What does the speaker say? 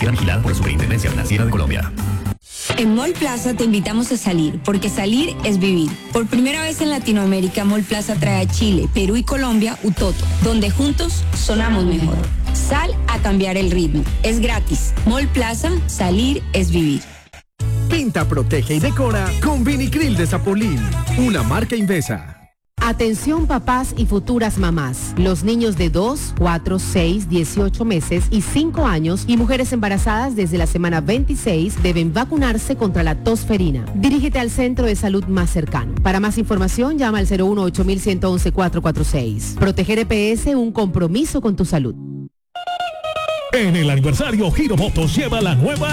Financiera vigilada por la Superintendencia Financiera de Colombia. En Mall Plaza te invitamos a salir, porque salir es vivir. Por primera vez en Latinoamérica, Mall Plaza trae a Chile, Perú y Colombia Utoto, donde juntos sonamos mejor. Sal a cambiar el ritmo. Es gratis. Mall Plaza, salir es vivir. Pinta, protege y decora con Vinicril de Zapolín, una marca Invesa. Atención papás y futuras mamás. Los niños de 2, 4, 6, 18 meses y 5 años y mujeres embarazadas desde la semana 26 deben vacunarse contra la tosferina. Dirígete al centro de salud más cercano. Para más información llama al 018-111-446. Proteger EPS, un compromiso con tu salud. En el aniversario, Giro Motos lleva la nueva